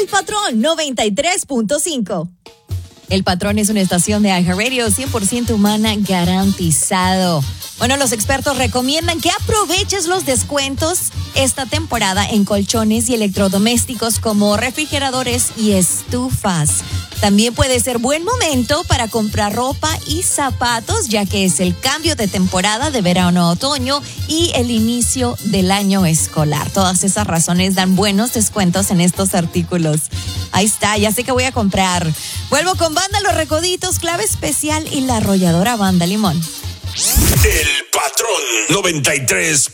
El Patrón 93.5. El Patrón es una estación de iHeartRadio 100% humana garantizado. Bueno, los expertos recomiendan que aproveches los descuentos esta temporada en colchones y electrodomésticos como refrigeradores y estufas. También puede ser buen momento para comprar ropa y zapatos, ya que es el cambio de temporada de verano a otoño y el inicio del año escolar. Todas esas razones dan buenos descuentos en estos artículos. Ahí está, ya sé que voy a comprar. Vuelvo con Banda Los Recoditos, Clave Especial y la arrolladora Banda Limón. El Patrón 93.5.